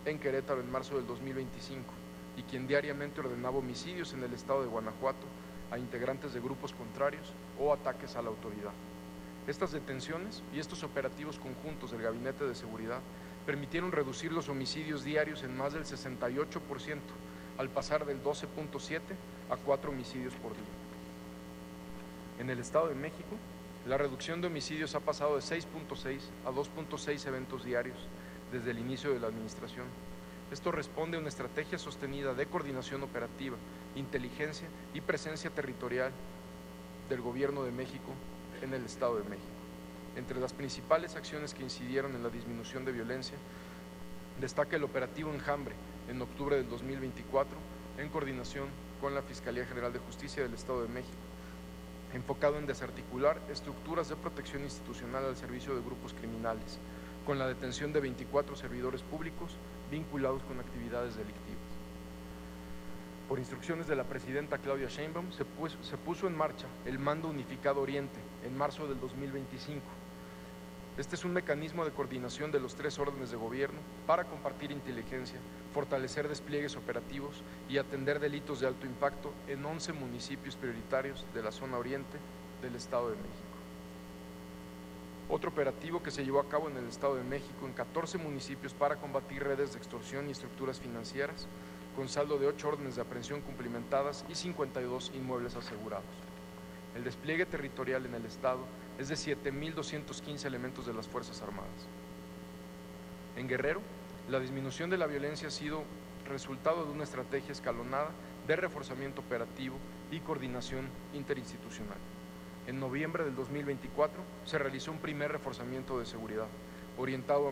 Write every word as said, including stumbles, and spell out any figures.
en Querétaro en marzo del dos mil veinticinco y quien diariamente ordenaba homicidios en el estado de Guanajuato a integrantes de grupos contrarios o ataques a la autoridad. Estas detenciones y estos operativos conjuntos del Gabinete de Seguridad permitieron reducir los homicidios diarios en más del sesenta y ocho por ciento, al pasar del doce punto siete a cuatro homicidios por día. En el Estado de México, la reducción de homicidios ha pasado de seis punto seis a dos punto seis eventos diarios desde el inicio de la administración. Esto responde a una estrategia sostenida de coordinación operativa, inteligencia y presencia territorial del Gobierno de México en el Estado de México. Entre las principales acciones que incidieron en la disminución de violencia, destaca el operativo Enjambre en octubre del dos mil veinticuatro, en coordinación con la Fiscalía General de Justicia del Estado de México, enfocado en desarticular estructuras de protección institucional al servicio de grupos criminales, con la detención de veinticuatro servidores públicos vinculados con actividades delictivas. Por instrucciones de la presidenta Claudia Sheinbaum, se puso, se puso en marcha el Mando Unificado Oriente en marzo del dos mil veinticinco. Este es un mecanismo de coordinación de los tres órdenes de gobierno para compartir inteligencia, fortalecer despliegues operativos y atender delitos de alto impacto en once municipios prioritarios de la zona oriente del Estado de México. Otro operativo que se llevó a cabo en el Estado de México en catorce municipios para combatir redes de extorsión y estructuras financieras, con saldo de ocho órdenes de aprehensión cumplimentadas y cincuenta y dos inmuebles asegurados. El despliegue territorial en el Estado es de siete mil doscientos quince elementos de las Fuerzas Armadas. En Guerrero, la disminución de la violencia ha sido resultado de una estrategia escalonada de reforzamiento operativo y coordinación interinstitucional. En noviembre del dos mil veinticuatro se realizó un primer reforzamiento de seguridad, orientado